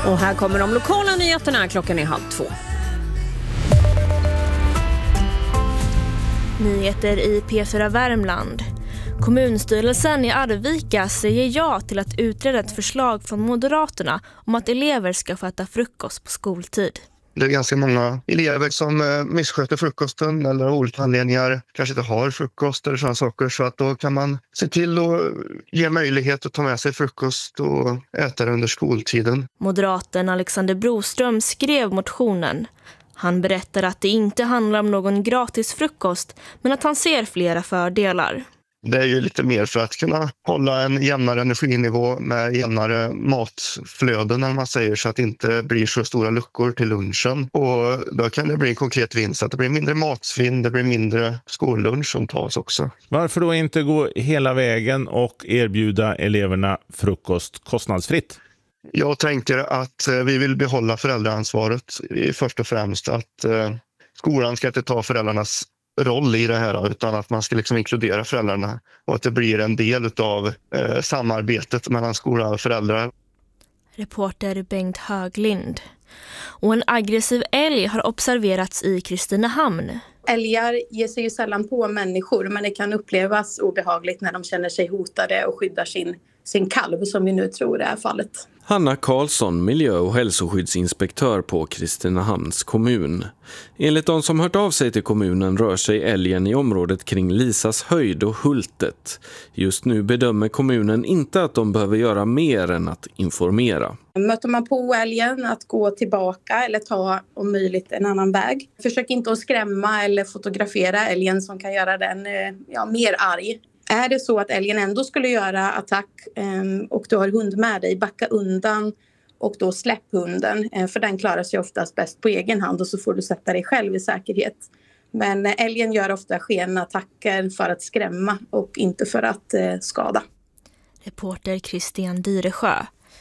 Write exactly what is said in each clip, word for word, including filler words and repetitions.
Och här kommer de lokala nyheterna. Klockan är halv två. Nyheter i P fyra Värmland. Kommunstyrelsen i Arvika säger ja till att utreda ett förslag från Moderaterna om att elever ska få äta frukost på skoltid. Det är ganska många elever som missköter frukosten eller av olika anledningar kanske inte har frukost eller sådana saker. Så att då kan man se till att ge möjlighet att ta med sig frukost och äta det under skoltiden. Moderaten Alexander Broström skrev motionen. Han berättar att det inte handlar om någon gratis frukost, men att han ser flera fördelar. Det är ju lite mer för att kunna hålla en jämnare energinivå med jämnare matflöden när man säger, så att det inte blir så stora luckor till lunchen. Och då kan det bli en konkret vinst att det blir mindre matsvinn, det blir mindre skollunch som tas också. Varför då inte gå hela vägen och erbjuda eleverna frukost kostnadsfritt? Jag tänker att vi vill behålla föräldraansvaret först och främst. Att skolan ska inte ta föräldrarnas roll i det här, utan att man ska liksom inkludera föräldrarna och att det blir en del av eh, samarbetet mellan skola och föräldrar. Reporter Bengt Höglind. Och en aggressiv älg har observerats i Kristinehamn. Älgar ger sig ju sällan på människor, men det kan upplevas obehagligt när de känner sig hotade och skyddar sin, sin kalv, som vi nu tror är fallet. Hanna Karlsson, miljö- och hälsoskyddsinspektör på Kristinehamns kommun. Enligt de som hört av sig till kommunen rör sig älgen i området kring Lisas höjd och Hultet. Just nu bedömer kommunen inte att de behöver göra mer än att informera. Möter man på älgen att gå tillbaka eller ta om möjligt en annan väg. Försök inte att skrämma eller fotografera älgen som kan göra den ja, mer arg. Är det så att älgen ändå skulle göra attack och du har hund med dig, backa undan och då släpp hunden. För den klarar sig oftast bäst på egen hand och så får du sätta dig själv i säkerhet. Men älgen gör ofta skenattacker för att skrämma och inte för att skada. Reporter Christian Dyresjö.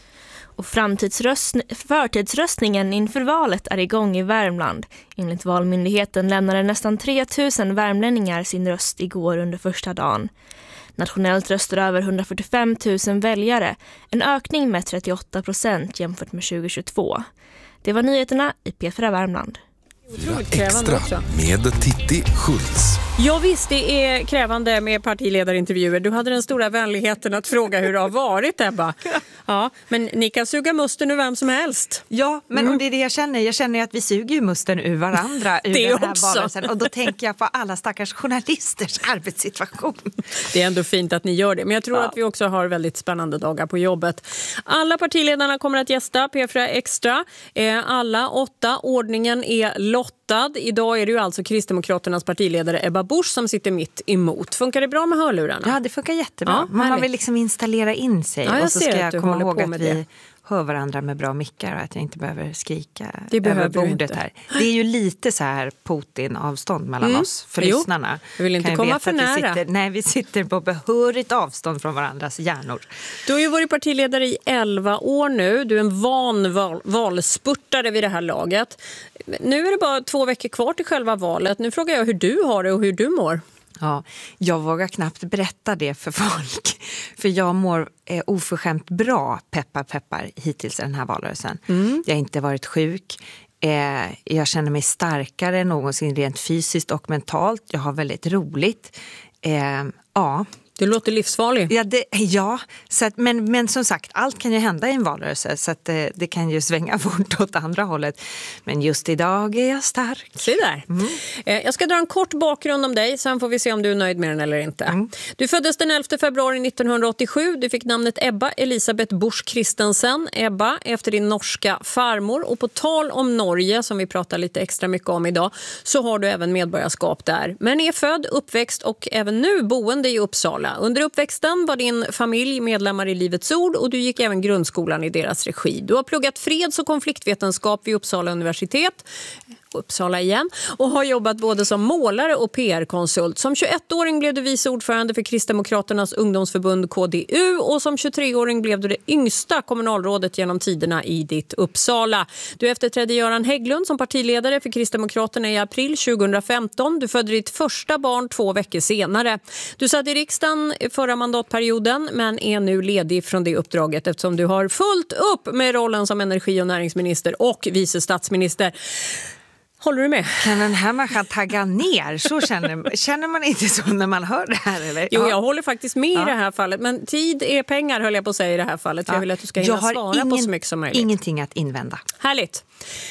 Och framtidsröst- förtidsröstningen inför valet är igång i Värmland. Enligt Valmyndigheten lämnade nästan tre tusen värmlänningar sin röst igår under första dagen. Nationellt röstar över hundrafyrtiofem tusen väljare, en ökning med trettioåtta procent jämfört med tjugohundratjugotvå. Det var nyheterna i P fyra Värmland. Extra med Titti Schultz. Ja visst, det är krävande med partiledarintervjuer. Du hade den stora vänligheten att fråga hur det har varit, Ebba. Ja, men ni kan suga musten ur vem som helst. Ja, men mm. och det är det jag känner. Jag känner att vi suger ju musten ur varandra ur det den här också. valrörelsen. Och då tänker jag på alla stackars journalisters arbetssituation. Det är ändå fint att ni gör det. Men jag tror ja. att vi också har väldigt spännande dagar på jobbet. Alla partiledarna kommer att gästa P fyra Extra. Alla åtta. Ordningen är lottad. Idag är det ju alltså Kristdemokraternas partiledare Ebba Busch som sitter mitt emot. Funkar det bra med hörlurarna? Ja, det funkar jättebra. Ja, men man vill liksom installera in sig. Ja, och så ska jag, jag komma ihåg att vi det. hör varandra med bra mickar och att jag inte behöver skrika det behöver över bordet här. Det är ju lite så här Putin-avstånd mellan mm. oss för jo. lyssnarna. Jag vill inte kan komma för vi nära. Sitter, nej, vi sitter på behörigt avstånd från varandras hjärnor. Du har ju varit partiledare i elva år nu. Du är en van val- valspurtare vid det här laget. Nu är det bara två veckor kvar till själva valet. Nu frågar jag hur du har det och hur du mår. Ja, jag vågar knappt berätta det för folk. För jag mår eh, oförskämt bra, peppar peppar, hittills i den här valrörelsen. Mm. Jag har inte varit sjuk. Eh, jag känner mig starkare än någonsin rent fysiskt och mentalt. Jag har väldigt roligt. Eh, ja. Du låter livsfarlig. Ja, det, ja så att, men, men som sagt, allt kan ju hända i en valrörelse. Så att, eh, det kan ju svänga fort åt andra hållet. Men just idag är jag stark. Se där. Mm. Eh, jag ska dra en kort bakgrund om dig. Sen får vi se om du är nöjd med den eller inte. Mm. Du föddes den elfte februari nittonhundraåttiosju. Du fick namnet Ebba Elisabeth Busch Christensen. Ebba efter din norska farmor. Och på tal om Norge, som vi pratar lite extra mycket om idag, så har du även medborgarskap där. Men är född, uppväxt och även nu boende i Uppsala. Under uppväxten var din familj medlemmar i Livets Ord och du gick även grundskolan i deras regi. Du har pluggat freds- och konfliktvetenskap vid Uppsala universitet Uppsala igen, och har jobbat både som målare och P R-konsult. Som tjugoettåring blev du vice ordförande för Kristdemokraternas ungdomsförbund K D U och som tjugotreåring blev du det yngsta kommunalrådet genom tiderna i ditt Uppsala. Du efterträdde Göran Hägglund som partiledare för Kristdemokraterna i april tjugohundrafemton. Du födde ditt första barn två veckor senare. Du satt i riksdagen förra mandatperioden men är nu ledig från det uppdraget eftersom du har fullt upp med rollen som energi- och näringsminister och vice statsminister. Håller du med? Kan den här människan tagga ner? Så känner, känner man inte så när man hör det här? Eller? Jo, ja. jag håller faktiskt med ja. i det här fallet. Men tid är pengar, höll jag på att säga i det här fallet. Ja. Jag vill att du ska hinna svara ingen, på så mycket som möjligt. Ingenting att invända. Härligt.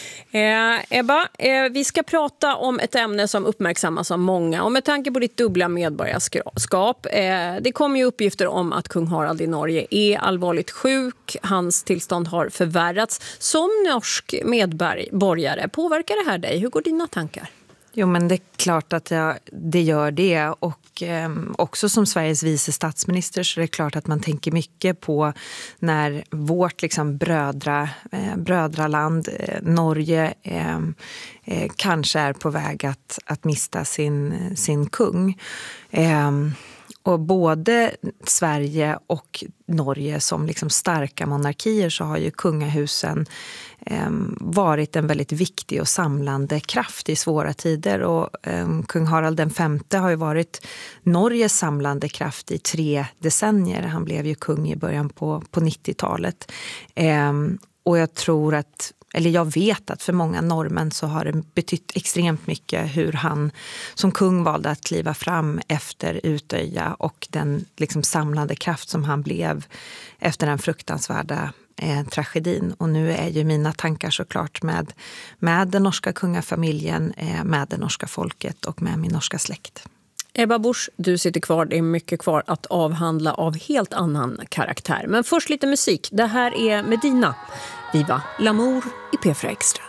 Eh, Ebba, eh, vi ska prata om ett ämne som uppmärksammas av många. Och med tanke på ditt dubbla medborgarskap. Eh, det kommer ju uppgifter om att kung Harald i Norge är allvarligt sjuk. Hans tillstånd har förvärrats. Som norsk medborgare, påverkar det här dig? Hur går dina tankar? Jo, men det är klart att jag, det gör det. Och eh, också som Sveriges vice statsminister så är det klart att man tänker mycket på när vårt liksom brödra, eh, brödraland, eh, Norge, eh, eh, kanske är på väg att, att mista sin, sin kung. Eh, Och både Sverige och Norge som liksom starka monarkier så har ju kungahusen eh, varit en väldigt viktig och samlande kraft i svåra tider. Och eh, kung Harald den femte har ju varit Norges samlande kraft i tre decennier. Han blev ju kung i början på, på nittiotalet. Eh, och jag tror att Eller jag vet att för många norrmän så har det betytt extremt mycket hur han som kung valde att kliva fram efter Utöja och den liksom samlade kraft som han blev efter den fruktansvärda eh, tragedin. Och nu är ju mina tankar såklart med, med den norska kungafamiljen, eh, med det norska folket och med min norska släkt. Ebba Busch, du sitter kvar. Det är mycket kvar att avhandla av helt annan karaktär. Men först lite musik. Det här är Medina. Viva L'amour i P fyra Extra.